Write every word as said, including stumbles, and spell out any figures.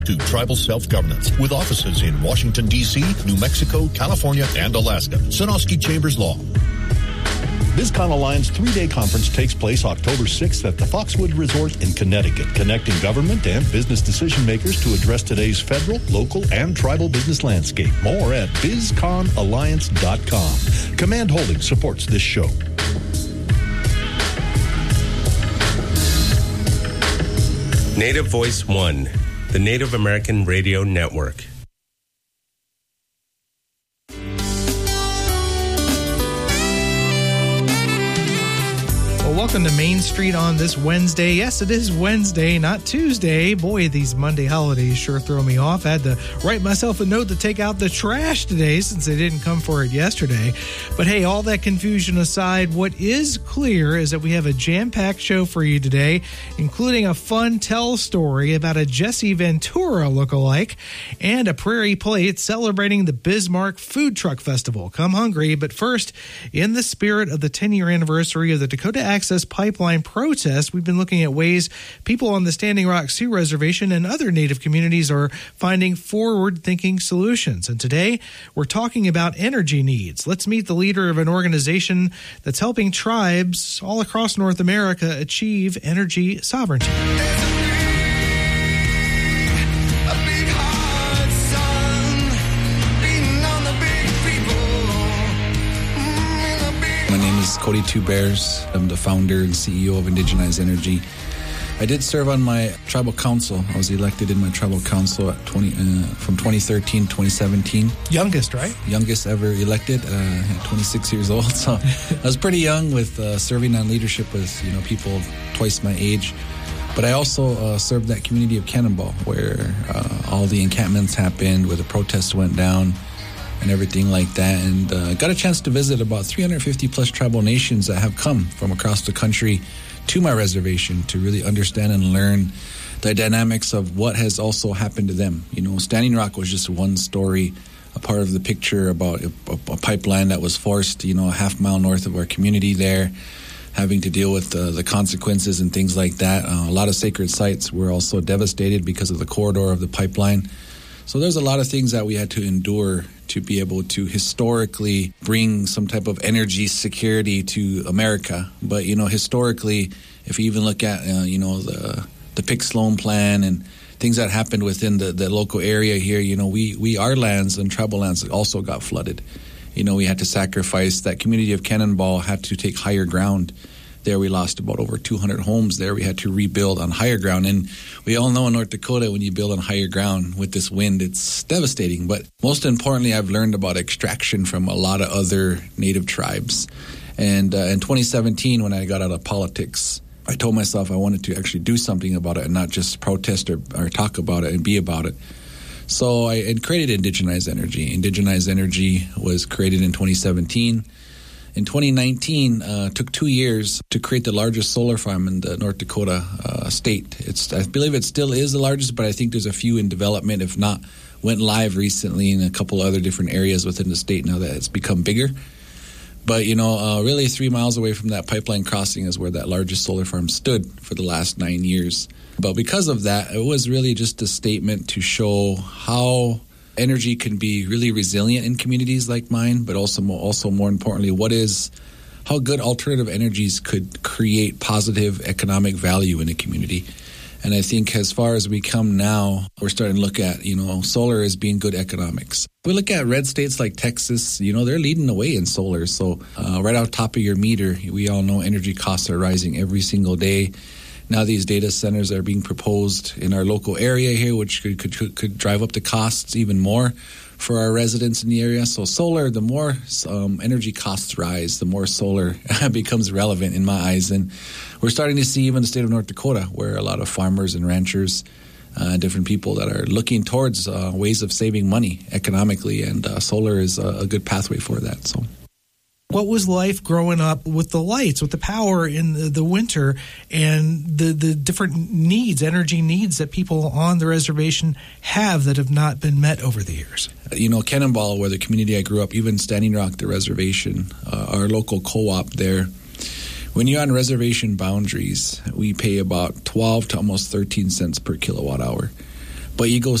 To tribal self-governance with offices in Washington, D C, New Mexico, California, and Alaska. Sanoski Chambers Law. BizCon Alliance three-day conference takes place October sixth at the Foxwood Resort in Connecticut, connecting government and business decision makers to address today's federal, local, and tribal business landscape. More at biz con alliance dot com. Command Holdings supports this show. Native Voice One, the Native American Radio Network. Welcome to Main Street on this Wednesday. Yes, it is Wednesday, not Tuesday. Boy, these Monday holidays sure throw me off. I had to write myself a note to take out the trash today since they didn't come for it yesterday. But hey, all that confusion aside, what is clear is that we have a jam-packed show for you today, including a fun tell story about a Jesse Ventura lookalike and a Prairie Plate celebrating the Bismarck Food Truck Festival. Come hungry, but first, in the spirit of the ten-year anniversary of the Dakota Access Pipeline protest, we've been looking at ways people on the Standing Rock Sioux Reservation and other Native communities are finding forward-thinking solutions. And today, we're talking about energy needs. Let's meet the leader of an organization that's helping tribes all across North America achieve energy sovereignty. Cody Two Bears. I'm the founder and C E O of Indigenize Energy. I did serve on my tribal council. I was elected in my tribal council at twenty uh, from twenty thirteen to twenty seventeen. Youngest, right? Youngest ever elected. Uh, at twenty-six years old. So I was pretty young with uh, serving on leadership with you know people twice my age. But I also uh, served that community of Cannonball where uh, all the encampments happened, where the protests went down, and everything like that, and uh, got a chance to visit about three hundred fifty plus tribal nations that have come from across the country to my reservation to really understand and learn the dynamics of what has also happened to them. You know, Standing Rock was just one story, a part of the picture about a, a pipeline that was forced, you know, a half mile north of our community there, having to deal with uh, the consequences and things like that. Uh, a lot of sacred sites were also devastated because of the corridor of the pipeline. So there's a lot of things that we had to endure to be able to historically bring some type of energy security to America. But, you know, historically, if you even look at, uh, you know, the the Pick Sloan plan and things that happened within the, the local area here, you know, we, we our lands and tribal lands also got flooded. You know, we had to sacrifice. That community of Cannonball had to take higher ground. There we lost about over two hundred homes there. We had to rebuild on higher ground. And we all know in North Dakota, when you build on higher ground with this wind, it's devastating. But most importantly, I've learned about extraction from a lot of other Native tribes. And uh, in twenty seventeen, when I got out of politics, I told myself I wanted to actually do something about it and not just protest or, or talk about it and be about it. So I had created Indigenize Energy. Indigenize Energy was created in twenty seventeen. In twenty nineteen, uh, took two years to create the largest solar farm in the North Dakota uh, state. It's, I believe it still is the largest, but I think there's a few in development, if not went live recently in a couple other different areas within the state now that it's become bigger. But, you know, uh, really three miles away from that pipeline crossing is where that largest solar farm stood for the last nine years. But because of that, it was really just a statement to show how energy can be really resilient in communities like mine, but also also more importantly, what is how good alternative energies could create positive economic value in a community. And I think as far as we come now, we're starting to look at, you know, solar as being good economics. We look at red states like Texas, you know, they're leading the way in solar. So uh, right off top of your meter, we all know energy costs are rising every single day. Now these data centers are being proposed in our local area here, which could, could, could drive up the costs even more for our residents in the area. So solar, the more um, energy costs rise, the more solar becomes relevant in my eyes. And we're starting to see even the state of North Dakota, where a lot of farmers and ranchers, uh, different people that are looking towards uh, ways of saving money economically, and uh, solar is a, a good pathway for that. So. What was life growing up with the lights, with the power in the, the winter, and the, the different needs, energy needs that people on the reservation have that have not been met over the years? You know, Cannonball, where the community I grew up, even Standing Rock, the reservation, uh, our local co-op there, when you're on reservation boundaries, we pay about twelve to almost thirteen cents per kilowatt hour. but you go